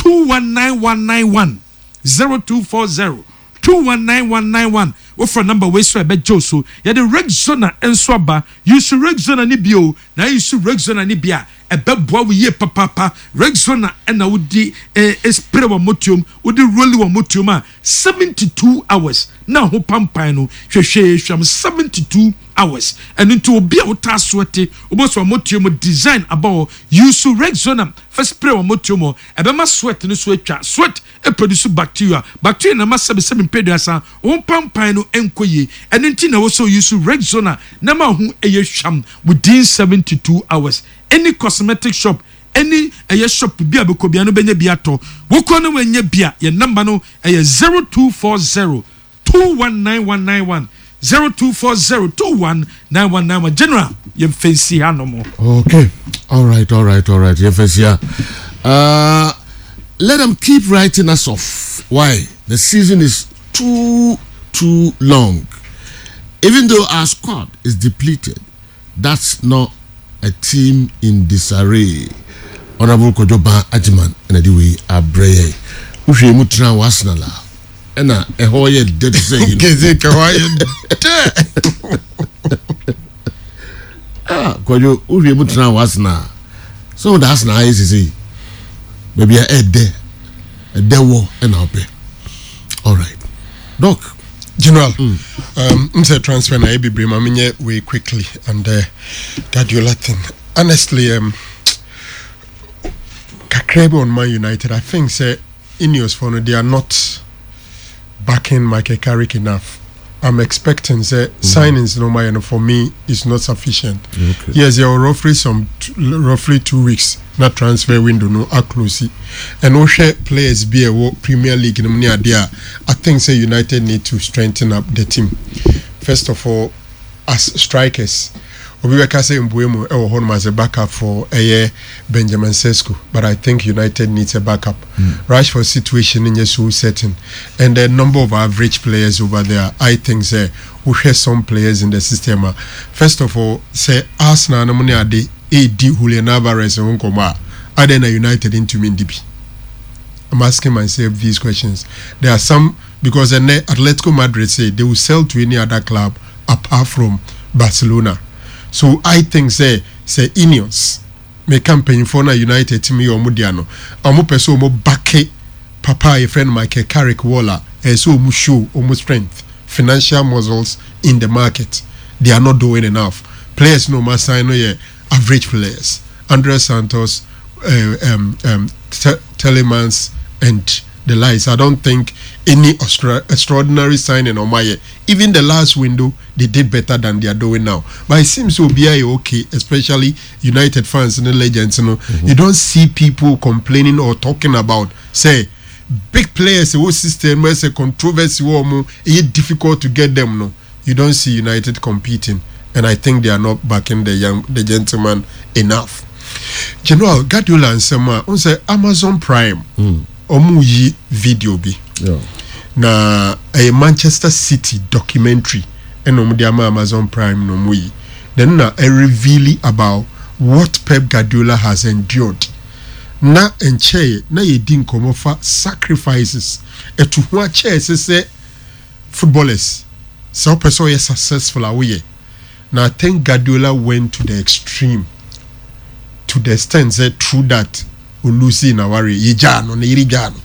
219191 0240 219191 Wofra number we so ebe joso ya de Rexona enso aba use Rexona ni bio na use Rexona ni bia ebe boa we ye papa Rexona na wodi spray wa motium wodi roll wa motium 72 hours na ho pampan no hwehwe hwam 72 hours and into obi a wota soete obo so motium design about use Rexona first spray wa motium ebe ma sweat no so atwa sweat e produce bacteria na ma sebe mpedasa ho pampan no enkoye and into na wo so use Rexona na ma hu eye hwam within 72 hours any cosmetic shop any shop bia be ko bia no benya bia to wo ko no wenya bia ye number no 0240 219191 0240219191 general ye fancy anomo. Okay, all right ye fancy. Let them keep writing us off. Why? The season is too long. Even though our squad is depleted, that's not a team in disarray. Honorable Kojoba Ajiman and Adiwe Abreye. Ushi mutra wasnala. Ena ehoye dead saying. Keze kawaye Kojo ushi mutra wasna. So that's na easy. Maybe a dewo and ope. All right. Doc. General, say transfer na ebi bring me way quickly and Guardiola thing. Honestly, Kakrebe on Man United, I think say Ineos for they are not backing Michael Carrick enough. I'm expecting say signings no matter for me is not sufficient. Okay. Yes, there are roughly 2 weeks not transfer window no close. And no share players be a Premier League in there. I think say United need to strengthen up the team. First of all, as strikers, Obiweka say Mbuemo home as a backup for Benjamin Sesko, but I think United needs a backup. Rashford situation in so setting, and the number of average players over there. I think say we have some players in the system. First of all, say Arsenal na money ade Julian Alvarez and Nkoma. Are they United into Mindibi? I'm asking myself these questions. There are some because Atletico Madrid say they will sell to any other club apart from Barcelona. So I think say Ineos may campaign for na United team or Mudiano. Omo person omo back papa a friend Michael Carrick Waller so omo show omo strength, financial muscles in the market. They are not doing enough. Players no more sign no average players. Andres Santos, Telemans and the likes. I don't think any extraordinary signing on my even the last window they did better than they are doing now. But it seems to be okay, especially United fans and the legends. You know, you don't see people complaining or talking about say big players. The whole system where it's a controversy, it's difficult to get them. No, you don't see United competing, and I think they are not backing the gentleman enough. General Guardiola and Sema on say Amazon Prime. Omuyi video bi na a Manchester City documentary and Amazon Prime no muyi then na a reveal about what Pep Guardiola has endured na enche na yedin komo fa sacrifices etu ho ache say footballers so person is successful away na I think Guardiola went to the extreme to the extent that through that Ulusi na wari yijano na irijano.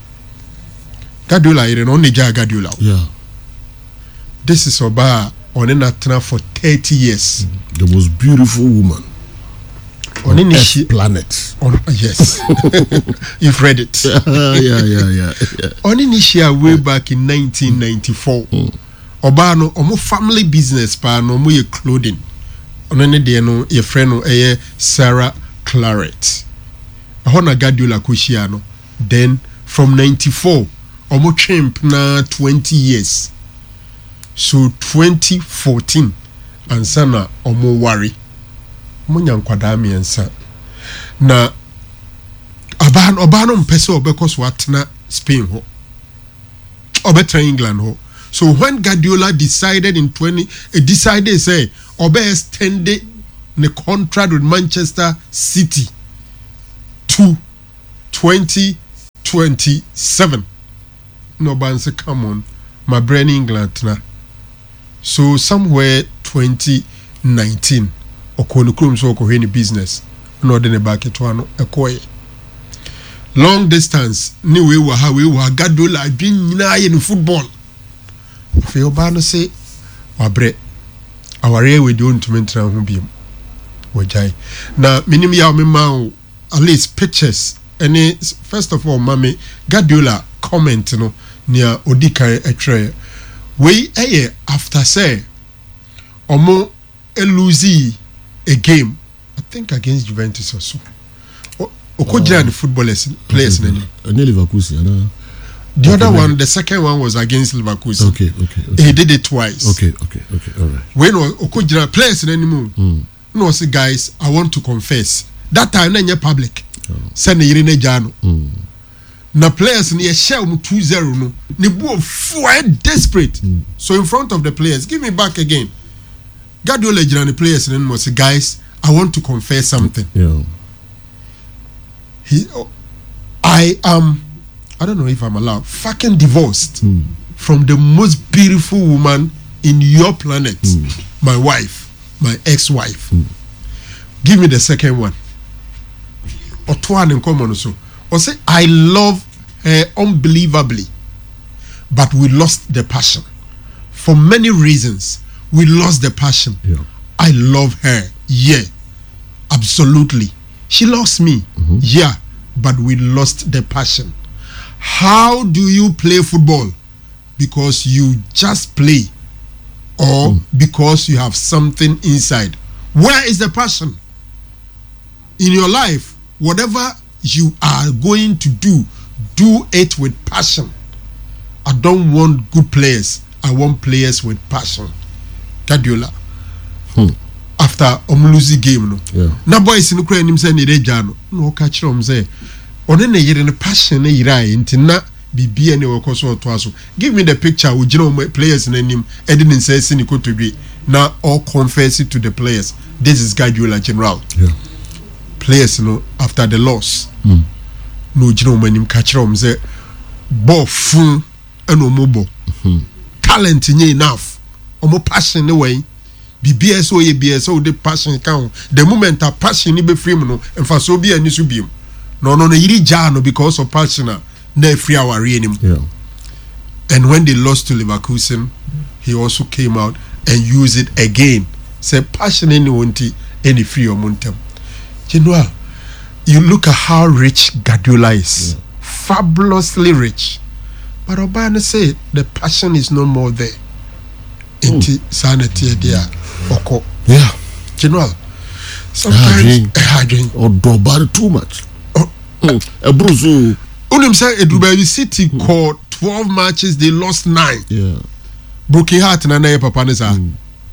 Guardiola ire no neja Guardiola. Yeah. This is Oba on a for 30 years. The most beautiful woman on Earth planet. Yes. You've read it. Yeah. On Inisia way back in 1994. Oba no omo family business pa no mo ye clothing. Onene de no ye friend no Sarah Claret. Hona Guardiola Kushiano. Then from 94, omo champ na 20 years. So 2014, ansana omo wari. Munya nkwadami ansa. Na abano mpese obekos watna Spain ho. Obetra England ho. So when Guardiola decided say obe extended the contract with Manchester City to 20 27 no banse come on my brain England na so somewhere 2019 okonu krom so okɔ hwe business no de ne back to ano ekoye long distance ni we wa Guardiola adwin nyina ye no football fe oba no se wabre aware we do ntumentra ho biem wajai na minim ya me ma at least pictures any first of all mame Guardiola comment no near odikan etwe we after say omo lose a game I think against Juventus or so okojira the footballers players okay. Leverkusen the other one the second one was against Leverkusen okay. He did it twice okay all right when okojira players anymore no say guys I want to confess that time na public send yiri na jano na players ni share 2-0 no ni bo full desperate so in front of the players give me back again Guardiola jira the players and must say guys I want to confess something I don't know if I'm allowed fucking divorced from the most beautiful woman in your planet my wife my ex-wife give me the second one or two in common so or say I love her unbelievably but we lost the passion for many reasons we lost the passion I love her absolutely she loves me but we lost the passion. How do you play football? Because you just play or because you have something inside? Where is the passion? In your life, whatever you are going to do it with passion. I don't want good players. I want players with passion. Guardiola. After Omluzi game no. Na boys no kura nim say ne reja no ka kire om say one na yire ne passion na yire nti na bibia ne wekoso to aso. Give me the picture we gina players na nim e dey say sini kotodwe na all confess it to the players. This is Guardiola general. Players no after the loss. No gina nim ka kire om say ball fun and omobo. Talent nye enough. Omo passion ne way. BBS or BS the passion count. The moment a passion ni be free no and for so be any subium. No yiri jano because of passion na free our reanim. And when they lost to Leverkusen, he also came out and used it again. Say passion any free or montem. General, you look at how rich Guardiola is. Fabulously rich. But Obama say the passion is no more there. Inti sanity there. Oko. General. Sometimes I drink or drop too much. A bruise. Unim say Edubaby City called 12 matches, they lost 9. Broken heart na na papa ne sa.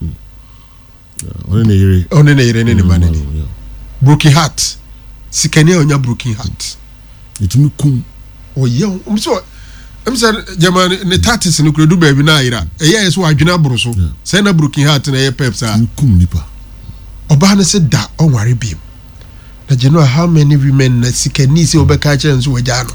Onene broken heart. Sikane onya broken heart. Itumi kum. Oh yeah, I'm saying, German, the tatis in the Kudu baby naira. A year is what Juna Brusso. Send a broken heart in a pepsa. Obana said that, oh, worry beam. That you know how many women that see can easy obekacha and so jano.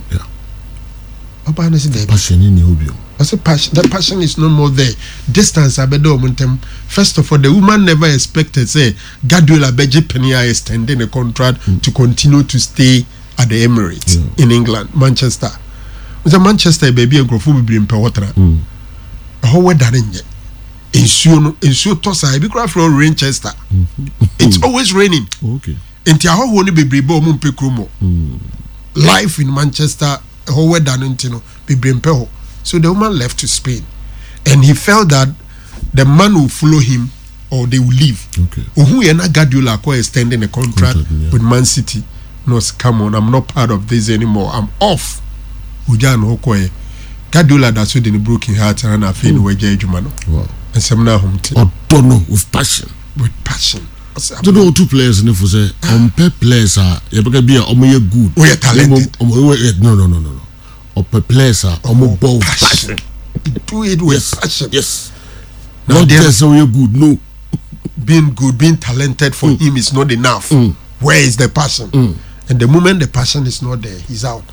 Obana said, passion in the I said, passion, that passion is no more there. Distance, I bedo. First of all, the woman never expected, say, Guardiola Beji Penia extending a contract to continue to stay at the Emirates in England, Manchester. The Manchester baby and Grofu be in Pewatra. How we done it? In Tosa, I be cry from Manchester. It's always raining. Okay. In Tia how won't be bribo mumpe krumo. Life in Manchester, how we done it? Be bring peho. So the woman left to Spain, and he felt that the man will follow him or they will leave. Okay. Who yana Guardiola ko extending a contract with Man City? No, come on, I'm not part of this anymore. I'm off. Ujano Hokoe, Guardiola that's with the broken heart and I feel where Jumano. Wow. And some now home don't know with passion. With passion. Don't know 2 players in the say on players are you be a good. We are talented. No. Or players are both passion. Do it with passion. Yes. Not just so you're good, no. Being good, being talented for him is not enough. Where is the passion? And the moment the passion is not there, he's out.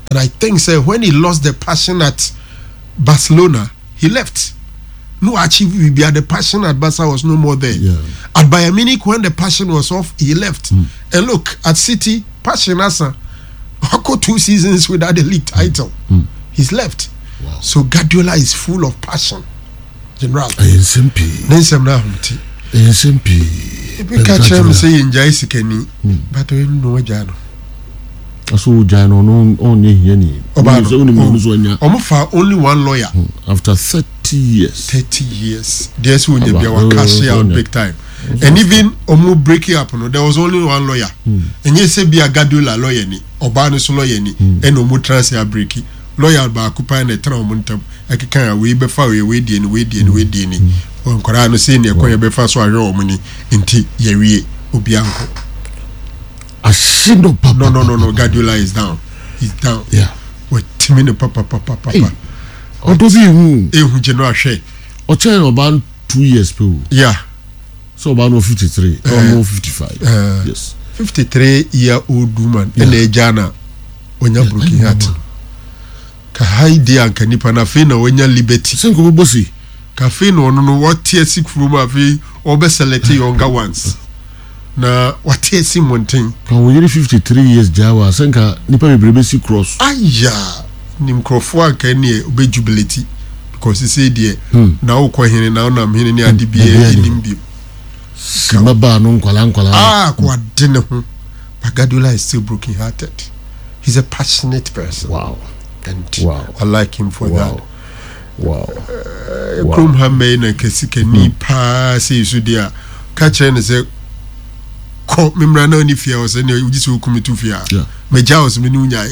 And I think say when he lost the passion at Barcelona, he left. No achieve we be the passion at Barca was no more there. Yeah. At Bayern Munich, when the passion was off, he left. And look, at City, passion asa. Go 2 seasons without the league title. He's left. Wow. So Guardiola is full of passion. General. SMP. Nensem na humti. SMP. We catch him say in Jai Sikeni, but we know Jano. Aso Jano no onye hiani. Omofa only one lawyer. After 30 years. 30 years. There's when they were cash out big time. And even Omo break it up, no, there was only one lawyer. And you say be a Guardiola lawyer ni, Obanos lawyer ni, and Omo transfer break it. Lawyer ba kupa na tra omuntam akeka we be fa we die ni on kwara no say ne ekon be fa so ahwe omuni nti ye wie obianko Ashindo papa. No, Guardiola is down. He's down. Yeah. What timino papa. Odo bi hu. Ehu je no ahwe. O chen about 2 years pe. Yeah. So about 53 or 55. Yes. 53-year-old woman in a jana onya broken heart. Ka haidi anka nipa na fe na onya liberty. Senko bosi. Ka fe no no what tier sick room afi obe select younger ones. Na what tier si mountain. Kan we 53 years jawa senka nipa bebrebe si cross. Aya nim crofo anka ne obe jubility because he say there na ukọ hene na na hene ne ade bia enim bi. Baba no nkwala. Kwa dene ho. But Guardiola is still broken hearted. He's a passionate person. Wow. And I like him for that. Wow. Krum Hambe na kesike ni pa say so dia catch and say ko memra na ni fia o say na uji so kumi tu fia. Meja o so me ni unyai.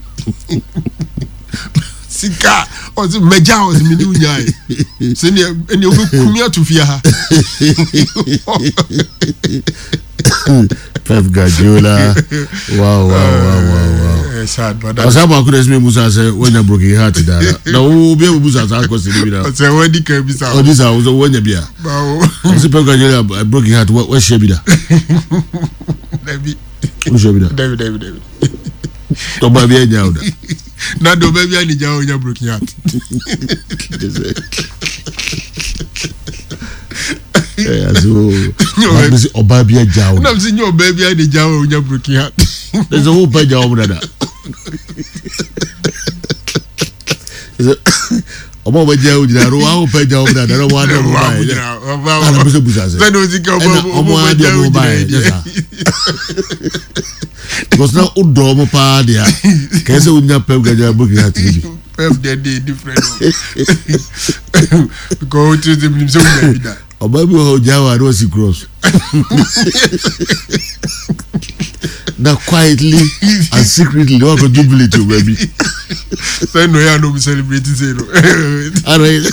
Sika o so meja o so me ni unyai. Say ni obi kumi atu fia ha. Pep Guardiola. Wow. Sad, but that's how I could ask me Musa say when you broke your heart dada. Now be Musa say cause you know. Say when you can be so. Oh this was when you be. Wow. Say Pep Guardiola broke your heart what she be da. David. Who she be da? David. To ba be nya oda. Na do be ani ja onya broke your heart. Yeah, so Obabia Jao. I'm seeing your baby and the Jao on your broken heart. There's a whole page of that. Oba Jao, the whole page of that. I don't want to buy. Because now Udomo Padia. Kesa unya Pep Guardiola broken heart. Pep they different. Go to them so that. Obabi ho Jawa no si cross. Now quietly and secretly they want to jubilate you baby. So no ya no celebrate zero. Alright.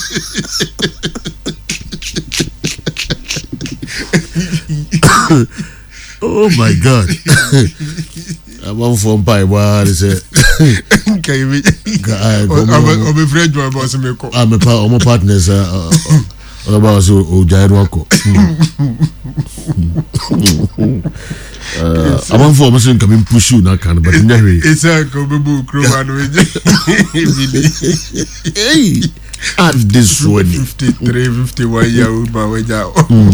Oh my God. I'm on phone pie boy say. Can you I'm a friend of boss me ko. I'm a partners about so Jairo ko. I'm on for machine coming push you na kan but nyahwe. It's a ko bebu kroma no Hey, at this one 53-51 year old boy jao.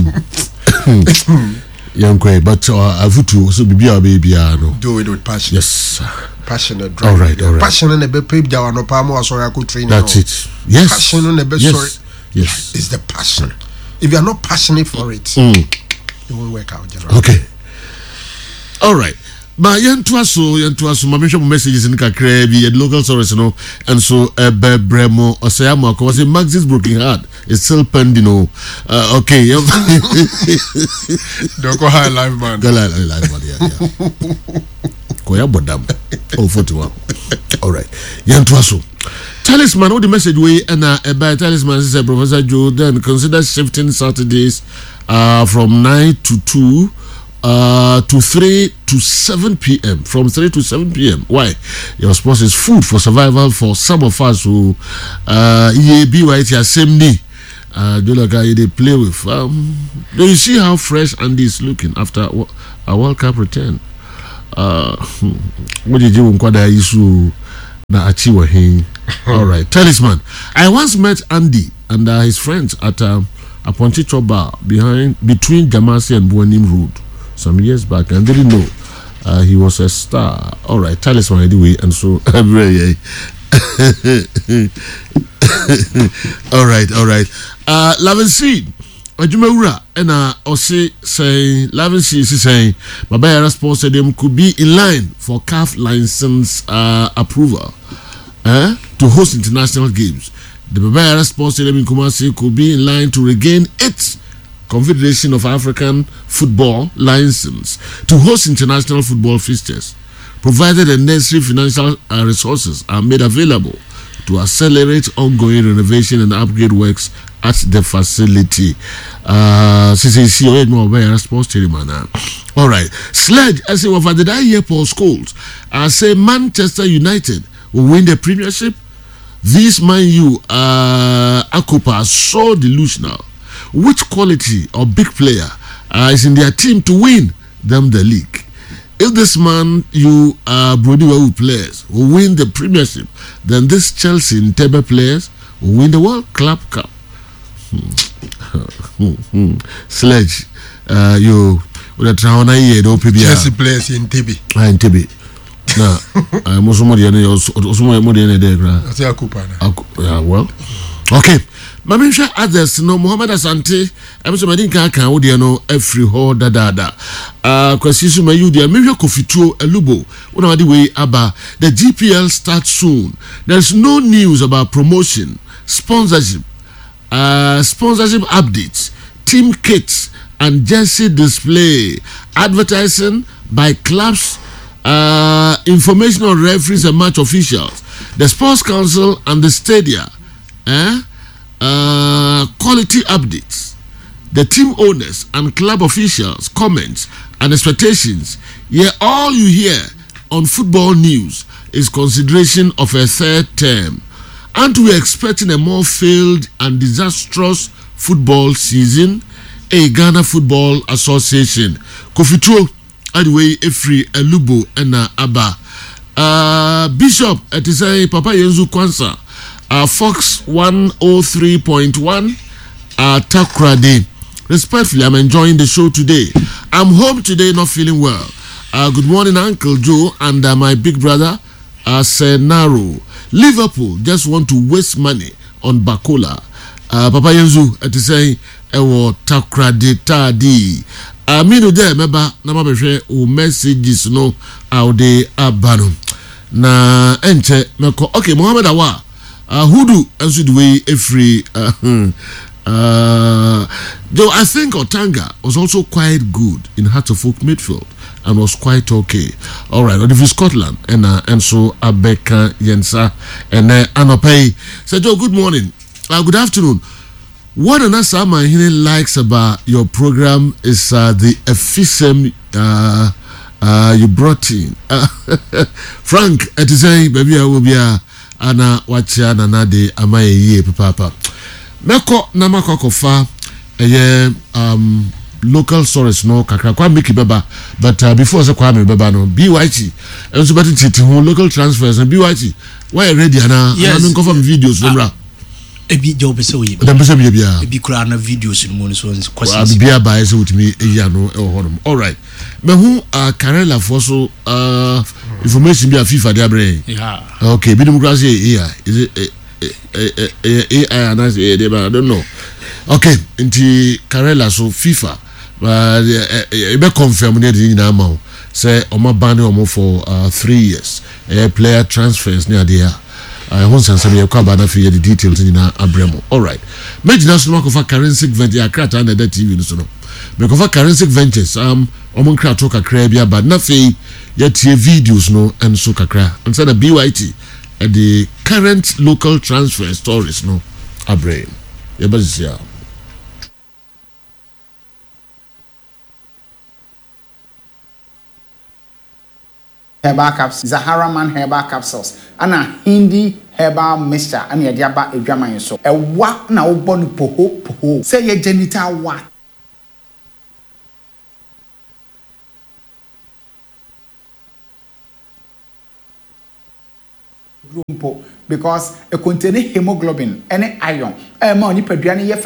Young quay, but Avutu so be baby no. Do it with passion. Yes. Passionate. All right. Passion and a be paid down no palm so I could train. That's it. Yes. Passion and a be sorry. Yes. It's the passion. If you are not passionate for it, it won't work out. General. Okay. All right. But yentuaso mamisho messages in kakra bi local source no and so bremo osayamo ko say Max's broken heart is still pending no. Okay. Don't go high live man. Go live man yeah. Ko ya bodam. 41. All right. Yentuaso. Talisman, what the message we and by Talisman says Professor Joe then consider shifting Saturdays from 9 to 2 to 3 to 7 p.m. From 3 to 7 p.m. Why? Your response is food for survival for some of us who EAB same day. They play with. Do you see how fresh Andy is looking after a World Cup return? What did you issue? Na achi wa hin. All right, talisman. I once met Andy and his friends at Aponchicho Bar between Jamasi and Buanim Road some years back, and didn't know he was a star. All right, talisman anyway, and so all right. Lavin Seed. Ojumewura and Ose saying Lavin Seed is saying Babaya Sports Stadium could be in line for CAF license approval to host international games. The Babaya Sports Stadium in Kumasi could be in line to regain its Confederation of African Football license to host international football fixtures, provided the necessary financial resources are made available to accelerate ongoing renovation and upgrade works at the facility. Sports Stadium. All right. Sledge, I say, what did I hear Paul Scholes? I say Manchester United will win the Premiership. This Man U Akupa are so delusional. Which quality or big player is in their team to win them the league? If this Man U Brody players will win the Premiership, then this Chelsea and Tebe players will win the World Club Cup. Sledge, you with a Traona here, don't be Chelsea players in Tebe. In Tebe. Now, I'm also more than well, okay. Mamisha others no Muhammad Asante emeso medinka kan wo de no afri ho dadada kwasi so mayu de mehwe kofituo elubo wona wade we aba. The GPL starts soon. There's no news about promotion, sponsorship updates, team kits and jersey display, advertising by clubs, information on referees and match officials, the sports council and the stadia, quality updates, the team owners and club officials comments and expectations. Yeah, all you hear on football news is consideration of a third term. Aren't we expecting a more failed and disastrous football season? A Ghana Football Association Kofituo anyway Efri Elubo ena Aba Bishop it is a Papa Yenzu Kwansa Fox 103.1 Takrade. Respectfully, I'm enjoying the show today. I'm home today, not feeling well. Good morning, Uncle Joe and my big brother Senaro. Liverpool just want to waste money on Bakola. Papa Yenzu it is a ewo Takrade tadi. Amino de meba na mabehwe o messages no aude abano. Na enche meko okay Mohammed Awa Hudu and the way every though I think Otanga was also quite good in Hearts of Oak midfield and was quite okay. All right, on the Scotland and so Abeka Yensa and Anopai said, "Joe, good morning, good afternoon. What Anasama Hine likes about your program is the FSM you brought in. Frank, it is a baby, I will be ana wachia na nade amaye ye papa meko na makokofa local source no kakra kwa make beba but before say kwa me beba no BYT enso better titi ho local transfers and BYT why ready ana na confirm videos from ebi job se oyi dem be bia ebi kura na videos no so kwasi bia ba ese wutimi eya no e honom. All right, me hu Karela for so information be FIFA dey abre. Yeah. Okay, be democracy here. Is it AI and I don't know. Okay, into Karela so FIFA be confirm near the now say omo ban omo for 3 years. Player transfers near there. I want some you come back for the details in Abremo. All right. Major national of currency venture akra and the TV so no. Because of currency ventures omon kra talk akra but nothing yet videos no and so kakra. And said the BYT at the current local transfer stories no Abremo. Yebazia. Herbal capsules, Zahara Man herbal capsules, ana Hindi herbal mixture, and yadiaba a drama so. A wa na ubon poho, say ye genital wa. mpo because it contain hemoglobin any iron ma oni padua ne ye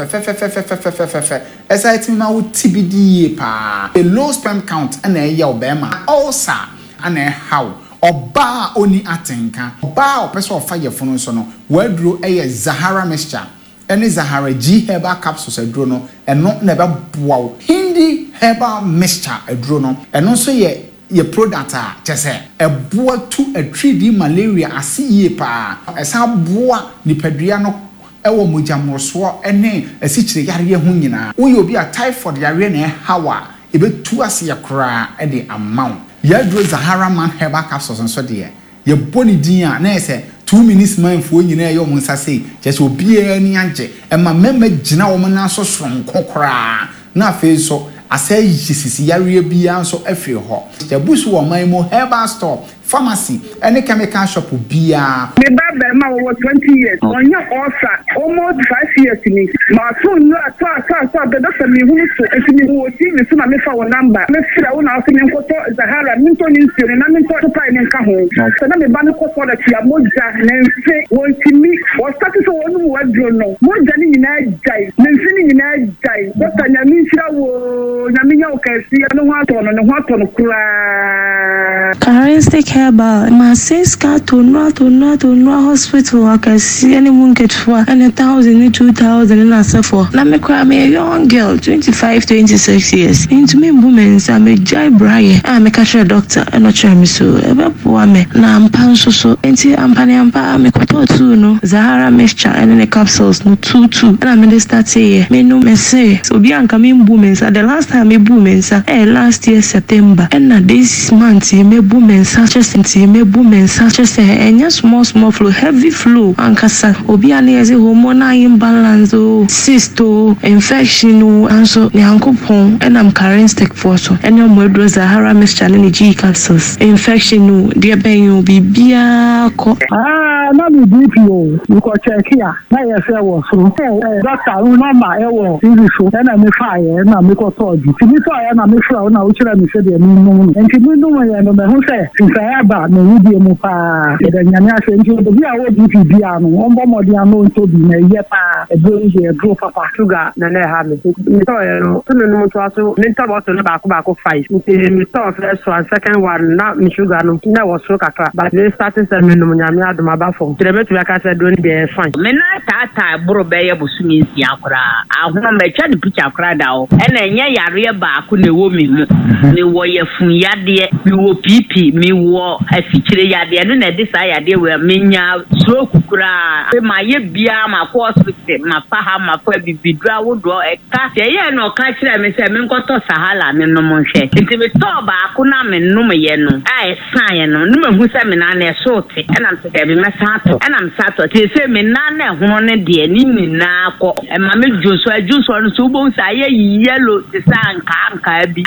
fe esa etimi ma wo TBD pa a low sperm count na ye obema also ana how oba oni atenka oba opese ofa ye funu so no waduro eye Zahara mixture any Zahara G herbal capsules aduro no eno na be boa Hindi herbal mixture aduro no eno so ye product a chese eboa to a 3D malaria asiye pa esa boa nipadua no ewo mojamroso ene asichire yare hu nyina wo ye obi a typhoid yare na hawa ebetu ase yakora e de amount yadro Zahara man herbal capsules nso de ye boni din a na ese 2 minutes man fo nyina ye omo nsase chese obi ani age e ma mema gina wo na so sonko kora na fe so asay yisisi yare bia nso afiri ho jabusu wo man mo herbal store pharmacy any chemical shop bia me baba ma wo 20 years onye osa almost 5 years ni ma so no ata be do me hu so etimi wo ti me so na me fa wo number me fira wo na so me nkoto Zahara minto ni nsire na minto to pa ni nka ho so na me ba ne ko for da tia moja na nse wo ntimi wo start so wo nu wa dro no moja ni nyina jai na nse ni nyina jai do ta nya mi fira wo nya mi nya o kasi no ho ato no kura Karistic herbal ma seska to no hospital akasi any munketwa and 1,000 2,000 na sefo na me kwa me young girl 25-26 years into me women sa me jai braye me catch a doctor and no try me so ebe po me na ampa so enti ampa me kwato tu no Zahara mixture and the capsules no 2 and me start say me no me say so bi anka me women sa the last time me women sa last year September and this month me women sa just me women sa just enya small flow heavy flow ankasa obi ani eze hormonal imbalance cyst infection and so ne ankopon and am Karistic for so enya mo Zahara mixture ne G capsules infection de ben yo bibia ko na me DPO you go check here na ye say wo so doctor no number e wo so na me fire na me ko so di mi fire na me fira na o kira me se de mi no enti mi no ye no me hu say since ba no wudi mu pa de nyame ase enti o bi a wo DP bia no on bo modi ano nto bi na ye pa e do je draw papa sugar na na ha me to ye no to no to aso me ta bo to na ba ko 5 me to first one second one na me sugar no na wo so kakra but they started say me no nyame adoma ba fo trebe to aka say do ni be fine me na tata bro be ye bosumi nsi akora ahoma me twa de picture akora da o e na nya yare ba ko na wo mi mu me wo ye fun yade me wo pipi me wo afikire yade no na de sa yade we menya stroke kura ma ye bia ma ko hospital ma pa ha ma fa bibidura wo do e ka se ye no ka kire me se me nkoto Sahara me no mo hwe nti me to ba ko na me no me ye no ai san ye no me hu se me na na so te e na me be me sato e na me sato te se me na na ho ne de ni na ko e ma me juso no so bo sa ye yellow te san ka bi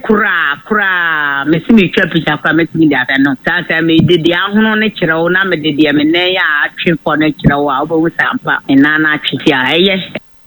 akura me si me twa picture kwa me ti da no sa me de ahono ne kire wo na me de me na ya atwe ko ne kire wo a obo sa ampa e na na atwe ya eye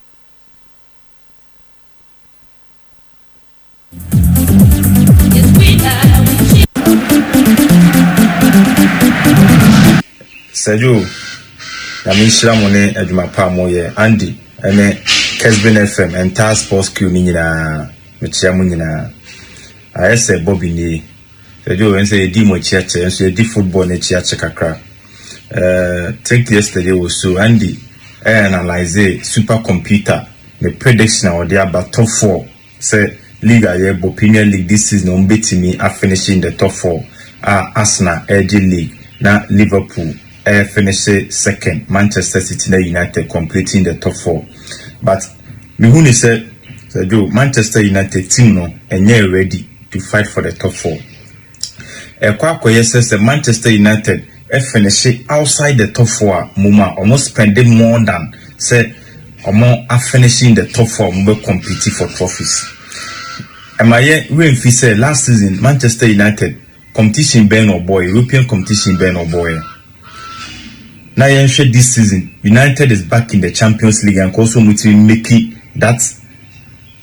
Sergio Yamishira mone adwuma pa moye Andy ene Kesben FM entire sports crew ni nyina mechia mu nyina ayese Bobby ni Sergio ense di mo chiache enso di football ne chiache kakra take yesterday was so Andy analyze supercomputer the prediction of the about top 4 say league ayebo Premier League this season on betimi are finishing the top 4 Arsenal AG League na Liverpool finish second, Manchester City and United completing the top 4. But Mihuni said, Joe, Manchester United team no and you're ready to fight for the top 4. Kwako says the Manchester United finish outside the top 4. Muma almost spending more than say more finishing the top 4 mube competing for trophies. And my when we say last season Manchester United competition Ben or boy, European competition Ben or boy. Now this season, United is back in the Champions League and also making that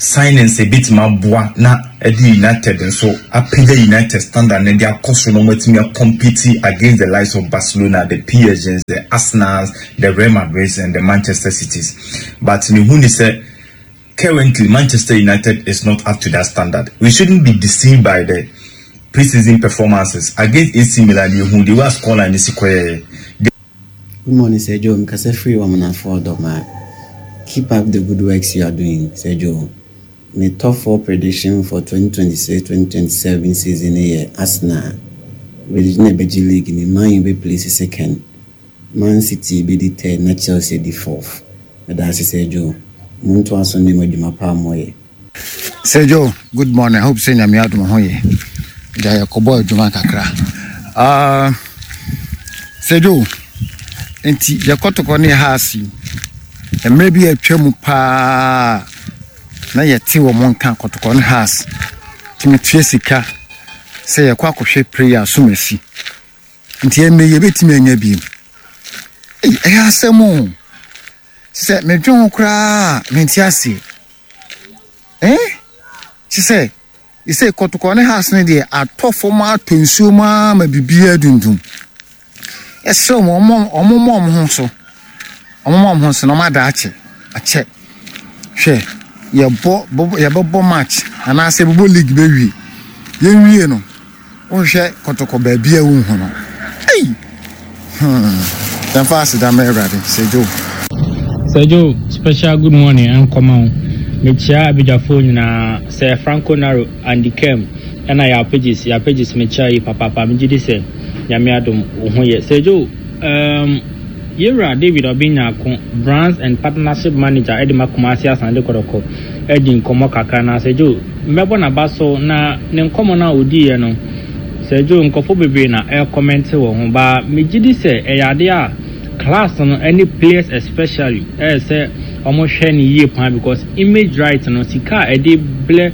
signings a bit mabwa na Eddie United and so appear United standard and they are cost no competing against the likes of Barcelona, the PSGs, the Arsenals, the Real Madrids and the Manchester Cities. But Nihuni said currently Manchester United is not up to that standard. We shouldn't be deceived by the preseason performances against AC Milan who they were scoring in this square. Good morning, Sergio. I'm a free woman for man. Keep up the good works you are doing, Sergio. My top 4 prediction for 2026-2027 season here, Arsenal will win the league in the Man will place second, Man City be the third, and Chelsea the fourth. But that's Sergio. Muntu asoni mo juma pa moye. Sergio, good morning. I hope say nyame adom ho ye. Ja yakobo juma kakra. Sergio, enti yakotoko ne hasi. E maybe a twemu pa na yeti wo monka kotoko ne has. Timi sika say yakwa kohwe prayer sumasi. Enti e me ye betimi anya bi. Asemo. She said, me drum cry, mentiasi. She said, you say, Kotokone has no idea, a tough for my consumer, maybe beer dundum. Yes, so, mom, honso. Mom, honso, no matter, a check. She, your bobo match, and I say, Bobo League baby. You know, oh, she, Kotoko baby, a woman. Hey! Then fast, I'm ready, say Joe. Sergio, special good morning and come on. Mecha abijafo na Sir Franco Naro and the Kem and your pages mecha papa mjidi se nyame adom ohoye. Sergio, Yera David Obinya brands and partnership manager Edima Kumasi Asande Koroko Edin Komo Kakana. Sergio, mbebo na baso na nenkomo na odi ye no. Sergio nkofo bebe na air comment wo ho ba mjidi se eyade a class on any players especially say almost share ni ye pan because image right no sika e dey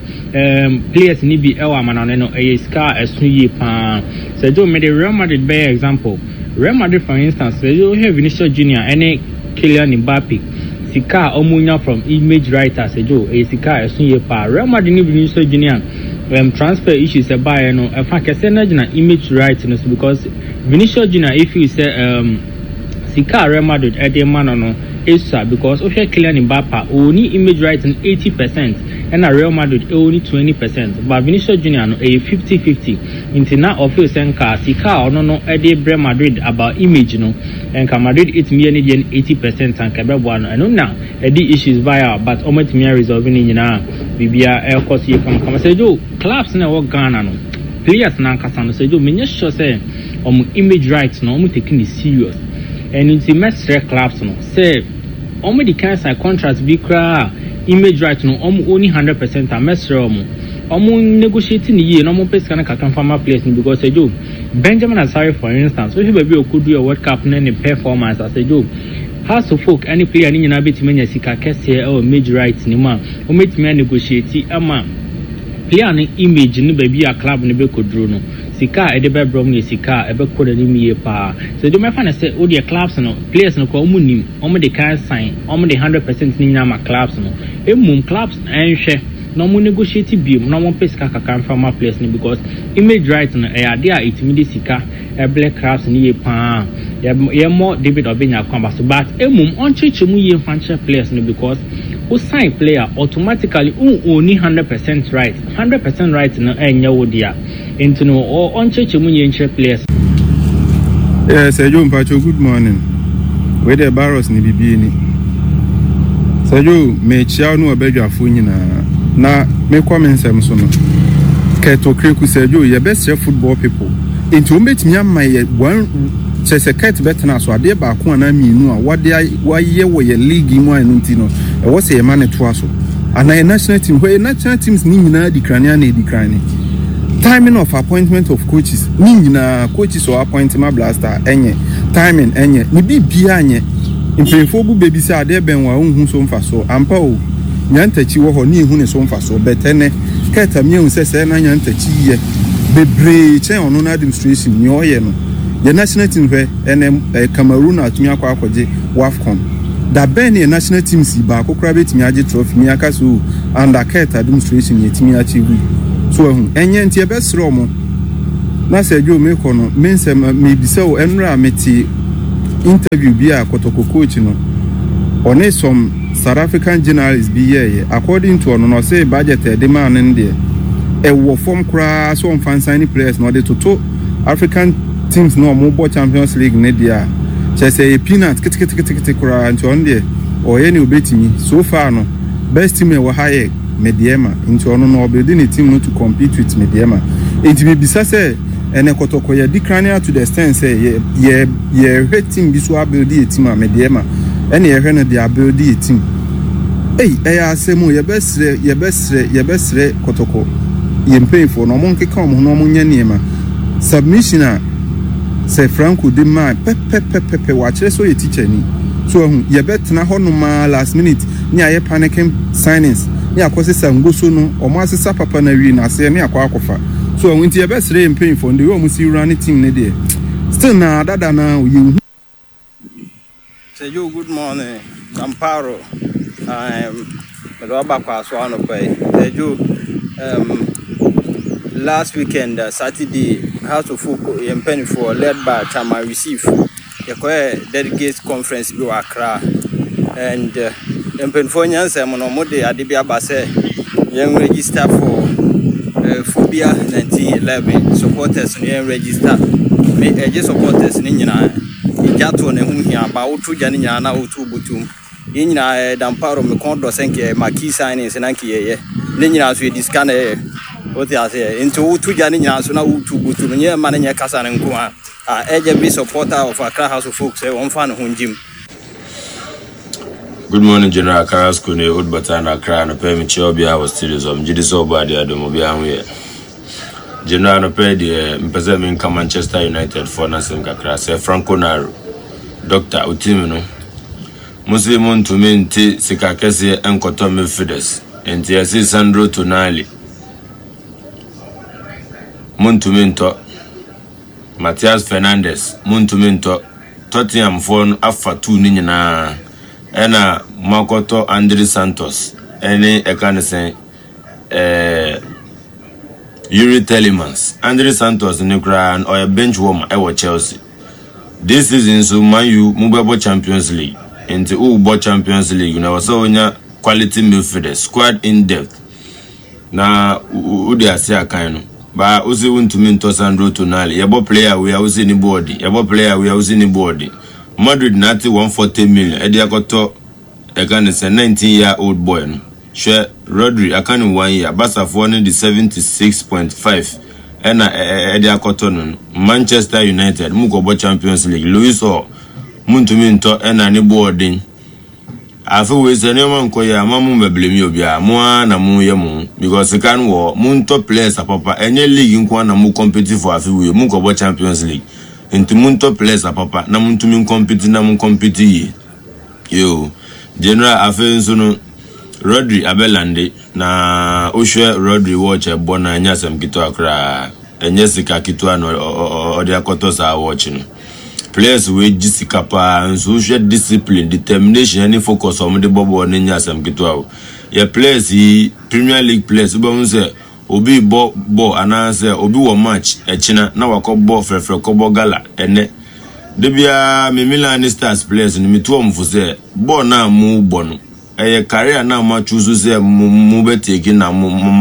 players ni bi ewa manane no e sika esu ye pan. Sergio made the Real Madrid by example. Real Madrid for instance, Sergio have Vinicius Junior any Kylian Mbappe sika omunya from image writer. Sergio e sika esu ye pan. Real Madrid ni Vinicius Junior transfer issues buy no e fa kese na gina image right no because Vinicius Junior if you say Sika Real Madrid Edemano no Esa because Osha Kylian Mbappe only image right in 80% and Real Madrid only 20%. But Vinicius Junior no a 50-50. Into now of Senka Sika no Ede Real Madrid about image no and Madrid 80% and Cabebano and now Edi issues via but almost me resolving in Bibia Air Course here come Sergio clubs na work Ghana no players na Kasano Sergio me sure say image rights no taking it serious. And it's a master clubs no say omo the cancer contract be cra image right no only 100% a master omo negotiating the year no omo pay scan can farmer players because say Joe Benjamin Asare for instance so he be could do a World Cup na the performance as say Joe how so folk any player ni na beti menya sika kese or image rights ni ma o metime negotiate ama player ni image ni baby a club ni be kodro no sika edebe brom ni sika ebe koda ni miye pa so do me fa na say o the clubs no players no ko omunim omo de can sign omo de 100% ni nyama clubs no emum clubs enhwe no mo negotiate biom no mo pesika kaka from players ni because image right no e ade a itimidi sika black clubs ni ye pa ye more David Obinya kwamba so but emum oncheche mu ye fanche players no because who sign player automatically only 100% right 100% right no enya wo dia into no or on church munye players. Yes, Sergio Mpacho, good morning. Where the barros ni bibi ni. Sergio me chia no abedwa fo na me kwame nsem so no. Keto kreku Sergio ye best football people. Into metimi am ye one chese ket betna so ade ba ko na minu a wade waye wo ye league mu anu nti no e wo se ye mane to aso. Ana national team where national teams ni nyina di krania na di krani. Timing of appointment of coaches na coaches or appointment blaster enye timing enye ni bibia anye imprenfo bu baby say ade ben wa hu so mfa so ampa o nyantachi wo ho ni hu ne so mfa so betene keta mi hu se na nyantachi ye bebre che ono na administration ni oye no the national team where Cameroon atumi akwaje WAFCON da bɛn ne national teams baako koraa bɛtumi agye trophy mi aka so under Kurt administration yɛtumi achieve so ɛho ɛnyɛ nti ɛbɛsrɛ ɔmo na sɛ adwo mekɔ no mensɛm mebisa wo ɛnora a mete interview bi a kɔtɔkɔ coach no ɔne some South African journalists bi yɛyɛ according to ɔno no ɔsɛ budget ɛde maa no deɛ ɛwɔ fam koraa so ɔmfa nsan ne players na ɔde toto African teams na ɔmo bɔ Champions League ne deɛ a kyerɛ sɛ yɛ peanut ketekete koraa nti ɔno deɛ ɔyɛ ne obɛtumi so far no best team ɛwɔ ha yɛ Mediema nti ɔno no ɔbɛdi ne team no to compete with Mediema nti mebisa sɛ ɛnɛ kɔtɔkɔ yɛ di crania to the extent sɛ yɛhwɛ team bi so abɛdi yɛ team a Mediema ɛne yɛhwɛ no de abɛdi yɛ team ɛyɛ asɛm o yɛbɛsrɛ kɔtɔkɔ yɛ mpanyinfoɔ no ɔmo nkeka ɔmo ho na ɔmo nyɛ nneɛma submission a sɛ Franco de ma pɛpɛpɛpɛ wakyerɛ so yɛ teacher ni so ɛho yɛbɛtena hɔ no ma last minute ne ayɛ panicking signings ne akɔsesa ngoso no ɔmo asesa papa na wie na aseɛ ne akɔ akɔfa so ɛho nti yɛbɛsrɛ yɛ mpanyinfoɔ de ɔmo si wura ne team ne deɛ still na dada na yɛ Say you good morning, Amparo. Last weekend, Saturday, House of Folk in Pennyford, led by Chama Receive, the delegates conference to Accra. And in Penfonians, I'm on Mode Adibia Basse, young register for Phobia 1911 supporters, young register, just supporters in India. Jato ne hu hia ba wotu janinya na wotu butum yinyina damparo me kondo senke maki signing senanki ye ne nyina so ediska na wotu ase into wotu janinya so na wotu butum nye ma ne kasa ne nko a eje be supporter of Accra House of Folk say won fan ho njim. Good morning, General Carrasco ne old batana Accra na pay me chiobia was studios of Jidiso body adomo bia ho ye General no pay the mpese me nka Manchester United for na sem kakra say Franco Naro Dr. Utimino Muslim ntumi nti sika kese enkoto midfielders enti yasi Sandro Tonali Muntumi nto Matias Fernandes Muntumi nto Tottenham for afa 2 ni nyina ena Makoto Andre Santos ene ekanese Yuri Telemans Andre Santos ne kra or a bench warmer ewo Chelsea this season so Man U mubebo Champions League into Ubo Champions League na waso nya quality midfielder squad in depth na udi ase akan no ba uzi untumi nto Sandro Tonali yebo player we uzi ni board Madrid nati 140 million edi akoto egane se 19-year-old boy no share Rodri akani 1 year Barca for the 76.5 ena edi akoto no Manchester United mukobo Champions League Luis Hall muntumi nto ena ni boarding afu we se nyoma nkoya amamu meblemi obia mo na mu ye mu because kan wo munto players papa enye league nko na mu compete for afu we mukobo Champions League into munto players papa na muntumi compete na mu compete yi yo General afu no Rodri abelande na ohwe Rodri watch ebona anya sam kito akra enye sika kito ano odi akoto sa watch no players we jisika pa nso ohwe discipline determination and focus on the bobo on anya sam kito awo ye players yi Premier League players bo nse obi bo ananse obi wo match echina na wakobbo frefre kobo gala ene debia me Milan Stars players ni mitu mfuse bo na mu bono eye career na ma choose say mu beteki na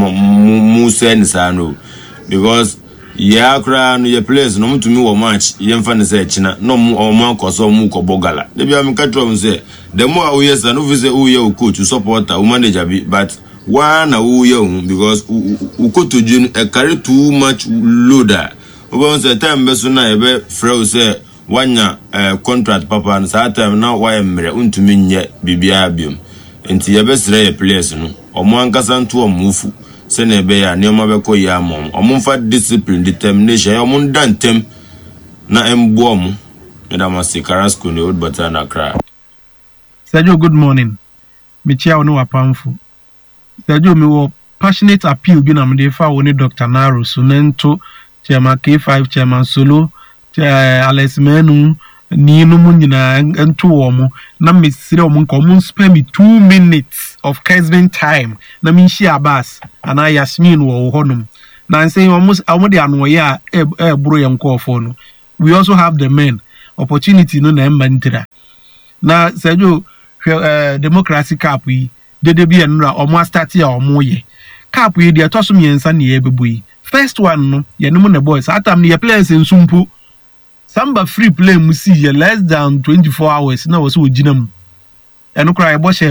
mu sen sano because ya kra no ye players no mutumi wo match ye mfa ne say china no mu akoso mu ko bogala de bia me katro say the more we yes no visit who ye coach supporter who manager be but one na who ye because u ko to jun e carry too much loader we say time be so na e be free say wanya contract papa and sa time na why mre untumi nye bibia biom enti yebesre ye players no omo ankasa nto omufu se na ebe ya ne omabeko ya mom omfa discipline determination ya omo dantem na embo omo Madam Carrasco ne old batana Accra. Sergio, good morning. Michia ono wapamfu. Sergio, me wo passionate appeal bi na me dey fa woni Dr. Naro Sunento, Chairman K5, Chairman Solo, Alex Menu, ni no mu nyina ento wo mo na me sire wo nko mo spare me 2 minutes of Kesben time na me nshi abas ana Yasmin wo honum na say almost amode anoye a bro ye nkofo no. We also have the men opportunity no na emantira na Sergio democracy cap yi dede bi enra omo start ya omo ye cap yi de atosom yensa na ye bebu yi first one no ye no na boys atam ne ye players nsumpu samba free play mu see ye less than 24 hours na wo so ginam eno kra ye bo